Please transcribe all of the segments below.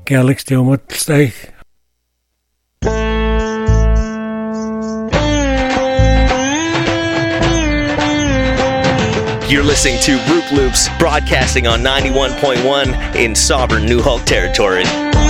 Gerlich Steumutsteich. You're listening to Roop Loops, broadcasting on 91.1 in sovereign New Hulk territory.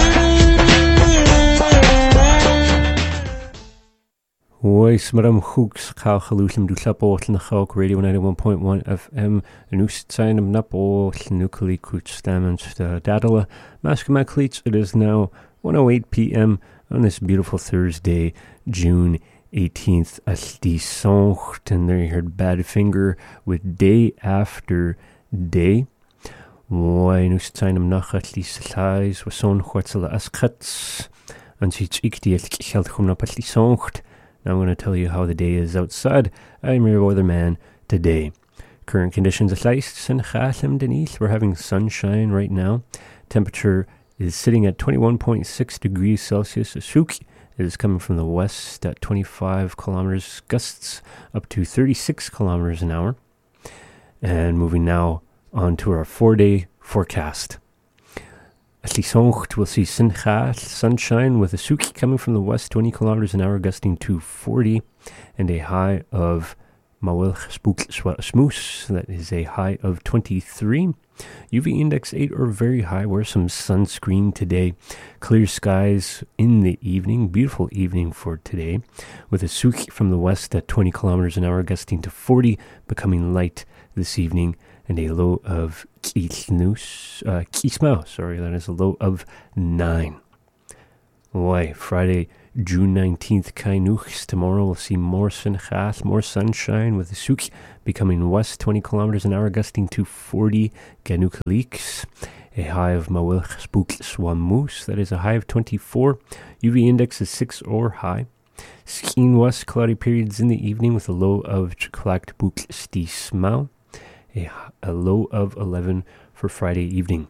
Wees madam Hooks Kau Halusum du Saport in the Hulk Radio 91.1 FM Nusitsinum Napol Nuclei Kutstamens Dadala Maskamakleets. It is now 1:08 p.m. on this beautiful Thursday, June 18th. Asti Soncht, and there you heard Badfinger with Day After Day. Why Nusitsinum Nachatli Size was son Huatzela Askats and Sits Ikti Heldhum Napatli Soncht. Now I'm going to tell you how the day is outside. I'm your weatherman today. Current conditions at least in Chatham, Denise. We're having sunshine right now. Temperature is sitting at 21.6 degrees Celsius. Suk is coming from the west at 25 kilometers. Gusts up to 36 kilometers an hour. And moving now on to our 4-day forecast. At Lisoncht, we'll see Sinchas, sunshine with a Suki coming from the west, 20 kilometers an hour, gusting to 40, and a high of Mawilch Spook Smoose, that is a high of 23. UV index 8 or very high. Wear some sunscreen today. Clear skies in the evening. Beautiful evening for today, with a Suki from the west at 20 kilometers an hour, gusting to 40, becoming light this evening. And a low of Kismau, that is a low of 9. Why, Friday, June 19th, Kainuchs. Tomorrow we'll see more Sinchas, more sunshine with the Suk becoming west, 20 kilometers an hour, gusting to 40 Ganukaliks. A high of Mawilch Spook Swamoose, that is a high of 24. UV index is 6 or high. Skeen west, cloudy periods in the evening with a low of Chiklakt Buk Stismau. A low of 11 for Friday evening.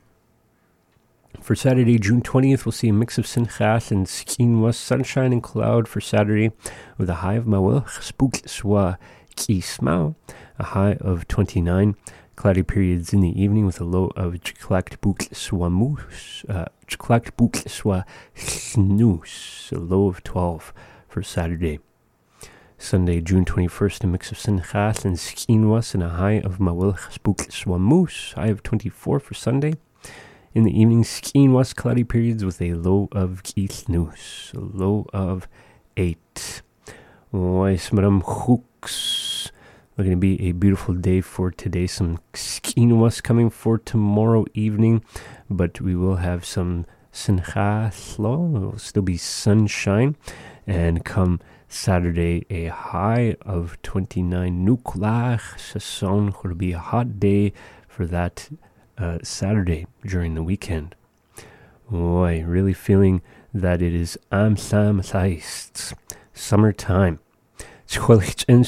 For Saturday, June 20th, we'll see a mix of Sinchas and Skeen West, sunshine and cloud for Saturday, with a high of Mawilch Spook Swa Kismau, a high of 29. Cloudy periods in the evening with a low of Chiklakt Buk Swamoose, Chiklakt Buk Swa Snoose, a low of 12 for Saturday. Sunday, June 21st, a mix of Sinchas and Skeenwas and a high of Mawilch Spook Swamoose, high of 24 for Sunday. In the evening, Skeenwas, cloudy periods with a low of Kisnoos, a low of 8. Weis Madam Hooks. Going to be a beautiful day for today. Some Skeenwas coming for tomorrow evening, but we will have some Sinchas. It will still be sunshine, and come Saturday, a high of 29 Nuklach. Saison will be a hot day for that Saturday during the weekend. Boy, really feeling that it is Amsam Thaists, summertime. It's time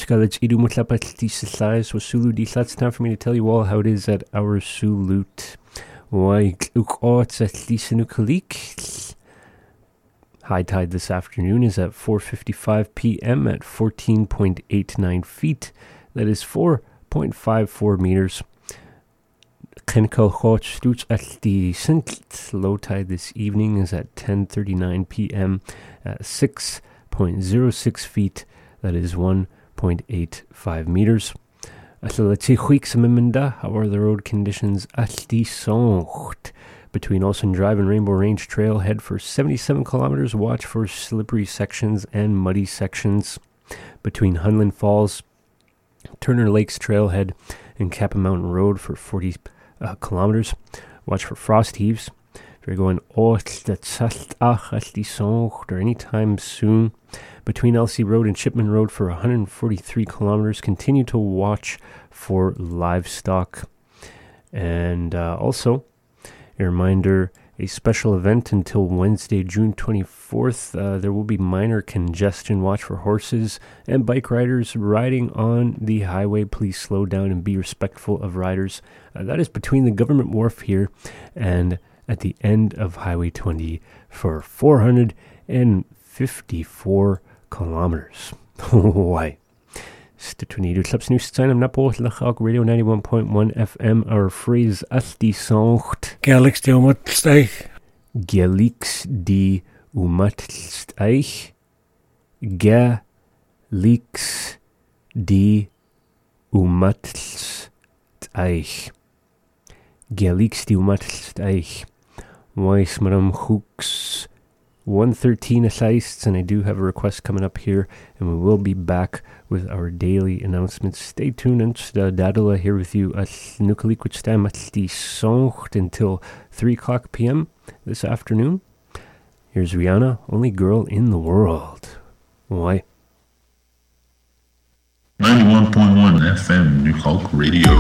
for me to tell you all how it is at our Sulut. Why, high tide this afternoon is at 4:55 p.m. at 14.89 feet. That is 4.54 meters. Low tide this evening is at 10:39 p.m. at 6.06 feet. That is 1.85 meters. How are the road conditions? Between Olsen Drive and Rainbow Range Trail, head for 77 kilometers. Watch for slippery sections and muddy sections. Between Hunland Falls, Turner Lakes Trailhead, and Kappa Mountain Road for 40 kilometers. Watch for frost heaves. If you're going or anytime soon, between LC Road and Shipman Road for 143 kilometers, continue to watch for livestock. And also, a reminder, a special event until Wednesday, June 24th. There will be minor congestion. Watch for horses and bike riders riding on the highway. Please slow down and be respectful of riders. That is between the government wharf here and at the end of Highway 20 for 454 kilometers. Why? Stitunidu Clubs News Sign of Napo, Lachak Radio 91.1 FM, our phrase Asti Soncht. Gerlich Steumutsteich. Gelix die umatlst eich. Gelix die umatlst eich. Gelix die umatlst eich. Weiss maram hooks 113 asaists, and I do have a request coming up here, and we will be back with our daily announcements. Stay tuned, and Dadala here with you at Nukalikut time at the Songt until 3 o'clock p.m. this afternoon. Here's Rihanna, Only Girl in the World. Why? 91.1 FM New Hulk Radio.